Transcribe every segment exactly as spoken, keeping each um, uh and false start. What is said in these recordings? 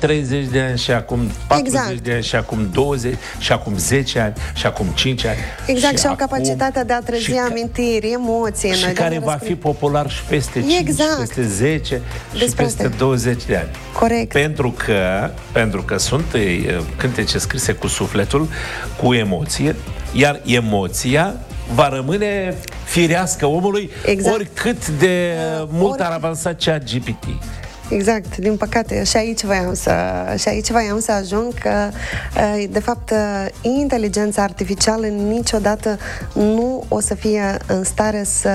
treizeci de ani și acum patruzeci Exact. de ani și acum douăzeci și acum zece ani și acum cinci ani. Exact, și au acum- capacitatea de a trezi și ca- amintiri, emoții în și noi. care de a va răscrie. fi popular și peste cinci, Exact. peste zece și Despre peste asta. douăzeci de ani. Corect. Pentru că, pentru că sunt e, cântece scrise cu sufletul, cu emoție, iar emoția va rămâne firească omului, Exact. oricât de Uh, mult ori- ar avansa chat G P T. Exact, din păcate, și aici voiam să, și aici voiam să ajung că, de fapt, inteligența artificială niciodată nu o să fie în stare să,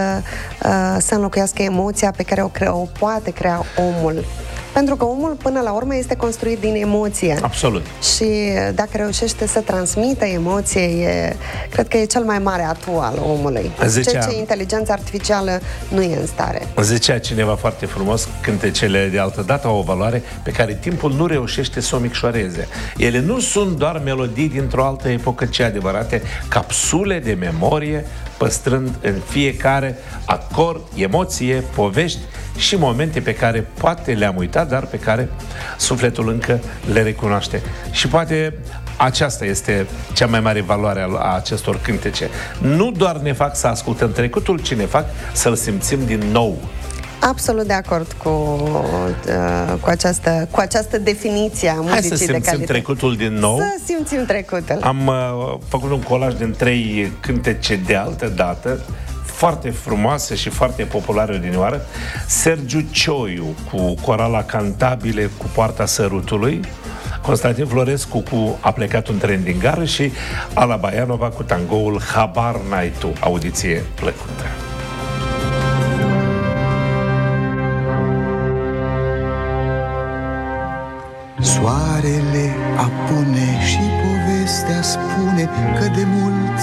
să înlocuiască emoția pe care o, crea, o poate crea omul. Pentru că omul, până la urmă, este construit din emoție. Absolut. Și dacă reușește să transmită emoție, e, cred că e cel mai mare atu al omului. Zicea- Ceea ce inteligența artificială nu e în stare. Zicea cineva foarte frumos, cântecele de altă dată au o valoare pe care timpul nu reușește să o micșoreze. Ele nu sunt doar melodii dintr-o altă epocă, ci adevărate capsule de memorie, păstrând în fiecare acord, emoție, povești și momente pe care poate le-am uitat, dar pe care sufletul încă le recunoaște. Și poate aceasta este cea mai mare valoare a acestor cântece. Nu doar ne fac să ascultăm trecutul, ci ne fac să-l simțim din nou. Absolut de acord cu, uh, cu, această, cu această definiție a muzicii Hai să de simțim calitate. trecutul din nou. Să simțim trecutul. Am uh, făcut un colaj din trei cântece de altă dată, foarte frumoase și foarte populare odinioară. Sergiu Cioiu cu Corala Cantabile cu Poarta Sărutului, Constantin Florescu cu A plecat un tren din gară și Ala Baianova cu tangoul Habar n-ai tu. Audiție plăcută. Soarele apune și povestea spune că de mult